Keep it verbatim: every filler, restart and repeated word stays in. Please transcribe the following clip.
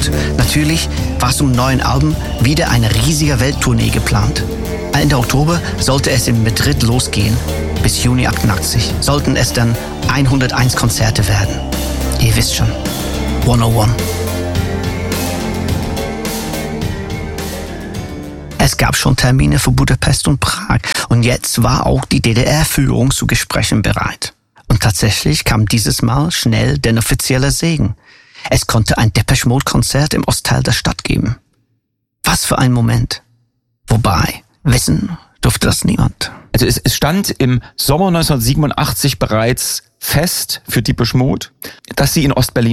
Und natürlich war zum neuen Album wieder eine riesige Welttournee geplant. Ende Oktober sollte es in Madrid losgehen. Bis Juni achtundachtzig sollten es dann hunderteins Konzerte werden. Ihr wisst schon, hunderteins. Es gab schon Termine für Budapest und Prag und jetzt war auch die D D R-Führung zu Gesprächen bereit. Und tatsächlich kam dieses Mal schnell der offizielle Segen. Es konnte ein Depeche Mode-Konzert im Ostteil der Stadt geben. Was für ein Moment. Wobei, wissen durfte das niemand. Also es, es stand im Sommer neunzehnhundertsiebenundachtzig bereits fest für Depeche Mode, dass sie in Ostberlin